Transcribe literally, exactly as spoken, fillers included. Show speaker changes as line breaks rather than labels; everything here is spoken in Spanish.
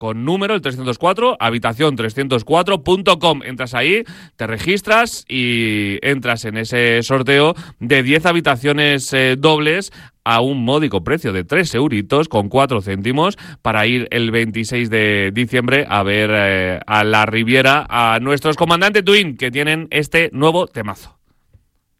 con número, el trescientos cuatro, habitación trescientos cuatro punto com. Entras ahí, te registras y entras en ese sorteo de diez habitaciones eh, dobles a un módico precio de tres euritos con cuatro céntimos para ir el veintiséis de diciembre a ver eh, a la Riviera a nuestros Comandante Twin, que tienen este nuevo temazo.